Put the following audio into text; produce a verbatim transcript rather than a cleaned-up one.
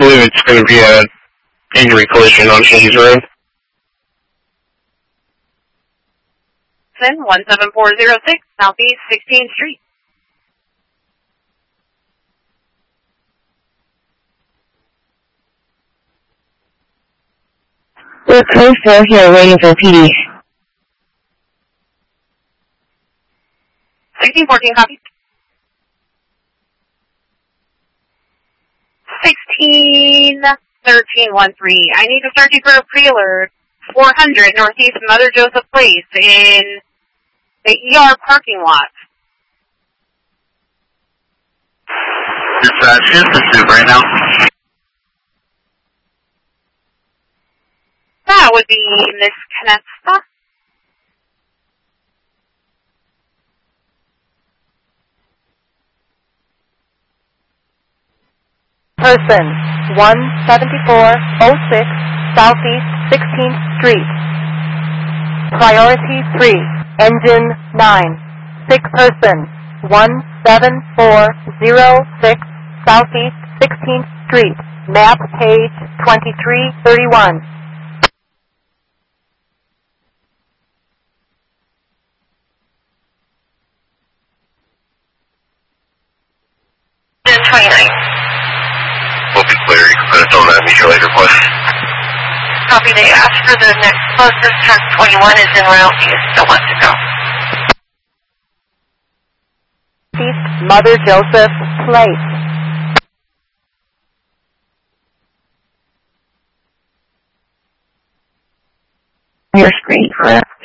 believe it's going to be a injury collision on Hayes Road. one seven four zero six, Southeast sixteenth Street. We're code four here waiting for P D. sixteen fourteen, copy. sixteen thirteen one three. I need to start you for a prealert. four hundred Northeast Mother Joseph Place in the E R parking lot. Dispatch, here's pursuit right now. That would be Miss Canesta. Person, one seventy-four oh six Southeast sixteenth Street. Priority three, engine nine. Sick person, one seven four zero six Southeast sixteenth Street. Map page twenty-three thirty-one. twenty-nine. We'll be clear. You can put us on that mutual aid request. Copy. They asked for the next closest. Truck twenty-one is en route. He still wants to go. East Mother Joseph Place. Your screen, correct?